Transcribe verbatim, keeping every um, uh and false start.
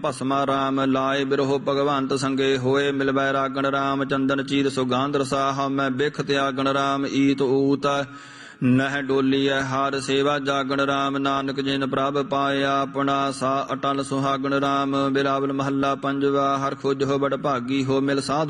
ਭਸਮਾ ਰਾਮ ਲਾਏ ਬਿਰਹੋ ਭਗਵੰਤ ਸੰਗੇ ਹੋਏ ਮਿਲਵੈ ਰਾਗਣ ਰਾਮ ਚੰਦਨ ਚੀਰ ਸੁਗੰਧ ਰਸਾਹ ਮੈਂ ਬਿਖ ਤਿਆਗਣ ਰਾਮ ਈਤ ਊਤ ਨਹਿ ਡੋਲੀਐ ਹਰ ਸੇਵਾ ਜਾਗਣ ਰਾਮ ਨਾਨਕ ਜਿਨ ਪ੍ਰਭ ਪਾਇਆ ਆਪਣਾ ਸਾ ਅਟਲ ਸੁਹਾਗਣ ਰਾਮ ਬਿਲਾਵਲ ਮਹੱਲਾ ਪੰਜਵਾ ਹਰ ਖੋਜੋ ਬੜ ਭਾਗੀ ਹੋ ਮਿਲ ਸਾਧ